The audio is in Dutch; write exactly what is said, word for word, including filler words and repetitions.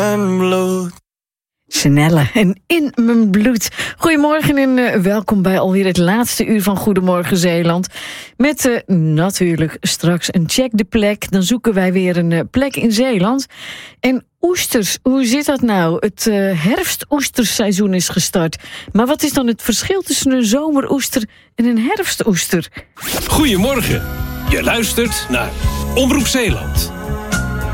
mijn bloed. Snelle en in mijn bloed. Goedemorgen en uh, welkom bij alweer het laatste uur van Goedemorgen Zeeland. Met uh, natuurlijk straks een check de plek. Dan zoeken wij weer een uh, plek in Zeeland. En oesters, hoe zit dat nou? Het uh, herfstoesterseizoen is gestart. Maar wat is dan het verschil tussen een zomeroester en een herfstoester? Goedemorgen. Je luistert naar Omroep Zeeland.